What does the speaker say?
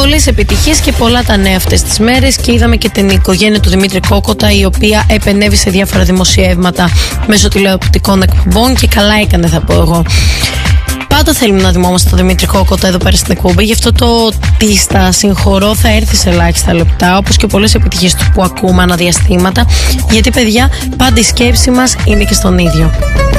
Πολλές επιτυχίες και πολλά τα νέα αυτές τις μέρες, και είδαμε και την οικογένεια του Δημήτρη Κόκοτα, η οποία επενέβη σε διάφορα δημοσιεύματα μέσω τηλεοπτικών εκπομπών, και καλά έκανε, θα πω εγώ. Πάντα θέλουμε να θυμόμαστε τον Δημήτρη Κόκοτα εδώ πέρα στην εκπομπή, γι' αυτό το «Τι στα συγχωρώ» θα έρθει σε ελάχιστα λεπτά, όπως και πολλές επιτυχίες του που ακούμε αναδιαστήματα, γιατί παιδιά πάντα η σκέψη μας είναι και στον ίδιο.